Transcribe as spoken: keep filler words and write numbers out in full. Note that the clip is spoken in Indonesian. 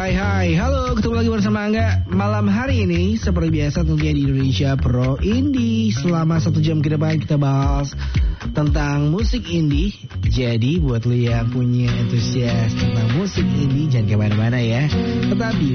Hai hai, halo, ketemu lagi bersama Angga. Malam hari ini seperti biasa tentunya di Indonesia Pro Indie. Selama satu jam ke depan kita bahas tentang musik indie. Jadi buat lu yang punya antusias tentang musik indie, jangan kemana-mana ya. Tetap di